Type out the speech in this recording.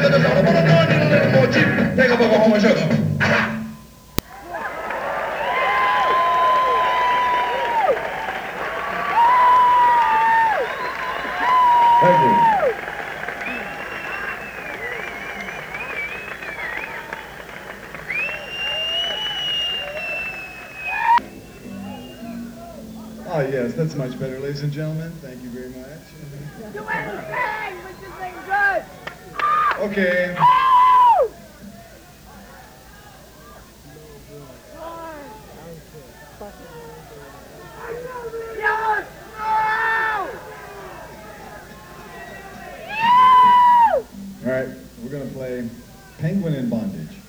Take a book home and sugar. Thank you. Oh, yes, that's much better, ladies and gentlemen. Thank you very much. You ain't sing, but you sing good. Okay. Yes! All right, we're going to play Penguin in Bondage.